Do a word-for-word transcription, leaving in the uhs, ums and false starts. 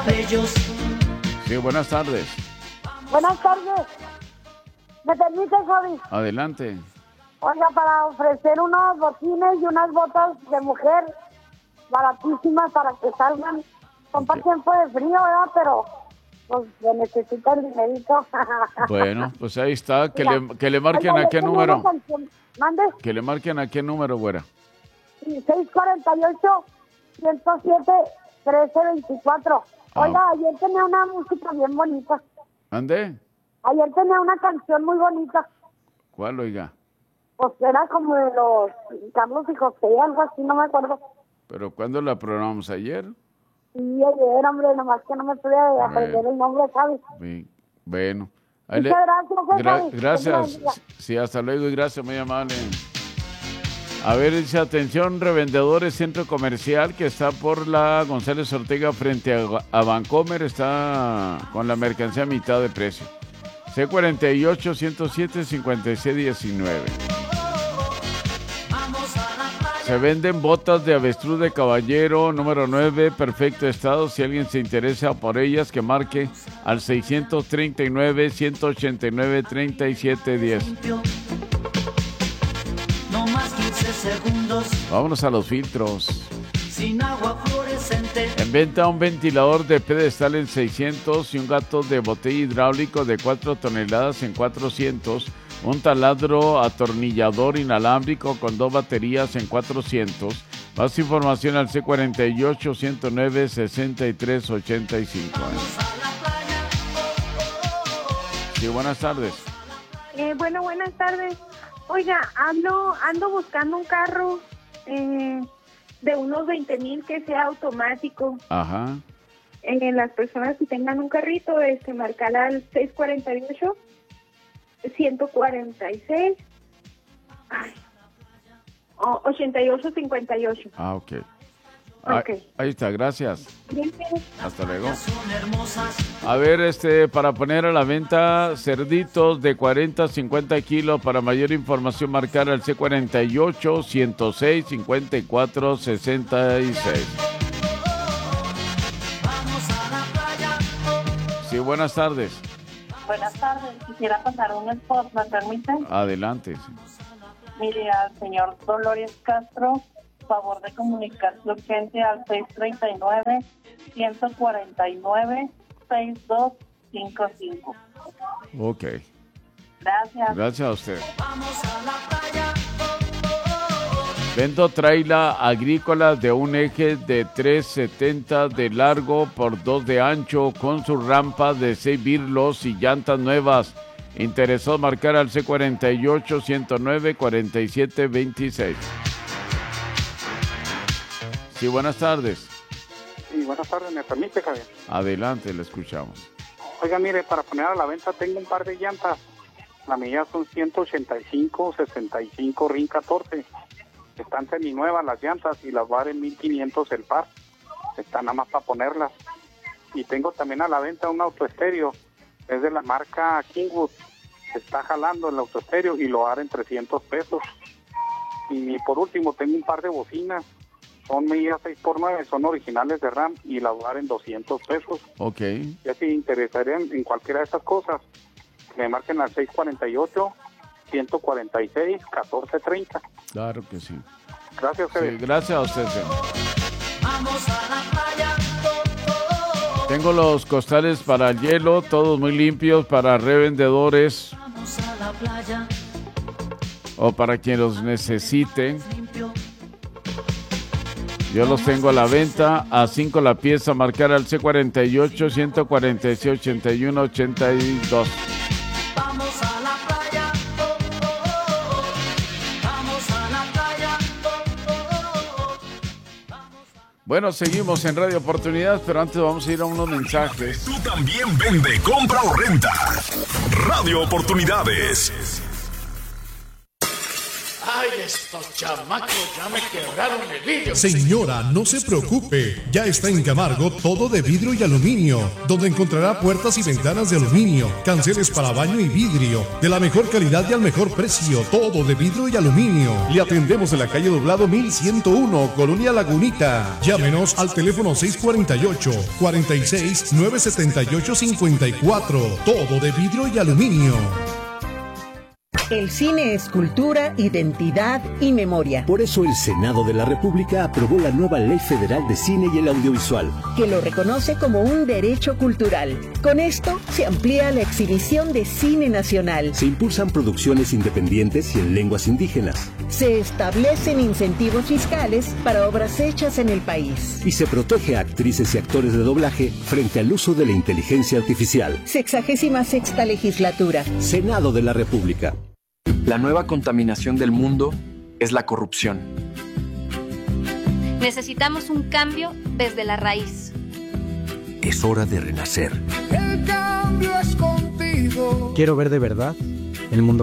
Sí, buenas tardes. Buenas tardes. ¿Me permite, Javi? Adelante. Oiga, para ofrecer unos botines y unas botas de mujer baratísimas para que salgan. Son para tiempo de frío, ¿verdad? Pero pues se necesita el dinerito. Bueno, pues ahí está. Que, Mira, le, que le marquen oiga, a qué número. ¿Mande? Que le marquen a qué número, güera. seis cuarenta y ocho, ciento siete, trece veinticuatro. Oiga, Ah. ayer tenía una música bien bonita. ¿Ande? Ayer tenía una canción muy bonita. ¿Cuál, oiga? Pues era como de los Carlos y José, algo así, no me acuerdo. ¿Pero cuándo la programamos? ¿Ayer? Sí, ayer, hombre, nomás que no me pude aprender Bueno. el nombre, ¿sabes? Sí. Bueno. Ahí Muchas le- gracias, Gra- Javi. gracias. Tenga buen día. Sí, hasta luego y gracias, muy amable. A ver, dice, atención, revendedores, centro comercial que está por la González Ortega frente a, a Vancomer, está con la mercancía a mitad de precio. C cuarenta y ocho, ciento siete, cincuenta y seis diecinueve. Se venden botas de avestruz de caballero número nueve, perfecto estado. Si alguien se interesa por ellas, que marque al seiscientos treinta y nueve, ciento ochenta y nueve, treinta y siete diez. No más quince segundos. Vámonos a los filtros. Sin agua fluorescente. En venta un ventilador de pedestal en seiscientos y un gato de botella hidráulico de cuatro toneladas en cuatrocientos. Un taladro atornillador inalámbrico con dos baterías en cuatrocientos. Más información al C cuarenta y ocho, ciento nueve, sesenta y tres ochenta y cinco. Sí, buenas tardes. Eh, bueno, buenas tardes. Oiga, ando, ando buscando un carro eh, de unos veinte mil que sea automático. Ajá. Eh, las personas que tengan un carrito, este, marcar al seis cuarenta y ocho, ciento cuarenta y seis, ay, oh, ochenta y ocho cincuenta y ocho. Ah, ok. Ah, Ok. ahí está, gracias. Gracias. Hasta luego. A ver, este, para poner a la venta cerditos de cuarenta a cincuenta kilos. Para mayor información, marcar al C cuarenta y ocho, ciento seis, cincuenta y cuatro, sesenta y seis. Sí, buenas tardes. Buenas tardes, quisiera pasar un spot, ¿me permiten? Adelante. Sí. Mire, al señor Dolores Castro, favor de comunicarse urgente al seis treinta y nueve, ciento cuarenta y nueve, sesenta y dos cincuenta y cinco. Ok. Gracias. Gracias a usted. Vendo traila agrícola de un eje de tres setenta de largo por dos de ancho con su rampa de seis birlos y llantas nuevas. Interesó marcar al C cuarenta y ocho, ciento nueve, cuarenta y siete veintiséis. Sí, buenas tardes. Sí, buenas tardes, ¿me permite, Javier? Adelante, le escuchamos. Oiga, mire, para poner a la venta tengo un par de llantas. La medida son ciento ochenta y cinco, sesenta y cinco, R I N catorce. Están seminuevas las llantas y las valen mil quinientos el par. Están nada más para ponerlas. Y tengo también a la venta un autoestéreo. Es de la marca Kingwood. Está jalando el autoestéreo y lo hará en trescientos pesos. Y por último tengo un par de bocinas. Son medidas seis por nueve, son originales de RAM y las dar en doscientos pesos. Ok. Ya si interesarían en cualquiera de estas cosas, me marquen al seis cuarenta y ocho, ciento cuarenta y seis, catorce treinta. Claro que sí. Gracias, Sí, gracias a usted, señor. Vamos a la playa. Tengo los costales para el hielo, todos muy limpios para revendedores Vamos a la playa. o para quien los necesite. Yo los tengo a la venta a cinco la pieza, marcar al C cuarenta y ocho, ciento cuarenta y seis, ochenta y uno, ochenta y dos. Vamos a la playa. Oh, oh, oh, oh. Vamos a la playa. Oh, oh, oh. Bueno, seguimos en Radio Oportunidad, pero antes vamos a ir a unos mensajes. Tú también vende, compra o renta. Radio Oportunidades. Ay, estos chamacos ya me quebraron el vidrio. Señora, no se preocupe. Ya está en Camargo todo de vidrio y aluminio, donde encontrará puertas y ventanas de aluminio, canceles para baño y vidrio, de la mejor calidad y al mejor precio. Todo de vidrio y aluminio. Le atendemos en la calle Doblado mil ciento uno, Colonia Lagunita. Llámenos al teléfono seis cuarenta y ocho, cuarenta y seis, nueve setenta y ocho, cincuenta y cuatro. Todo de vidrio y aluminio. El cine es cultura, identidad y memoria. Por eso el Senado de la República aprobó la nueva Ley Federal de Cine y el Audiovisual, que lo reconoce como un derecho cultural. Con esto se amplía la exhibición de cine nacional. Se impulsan producciones independientes y en lenguas indígenas. Se establecen incentivos fiscales para obras hechas en el país. Y se protege a actrices y actores de doblaje frente al uso de la inteligencia artificial. Sexagésima sexta legislatura. Senado de la República. La nueva contaminación del mundo es la corrupción. Necesitamos un cambio desde la raíz. Es hora de renacer. El cambio es contigo. Quiero ver de verdad el mundo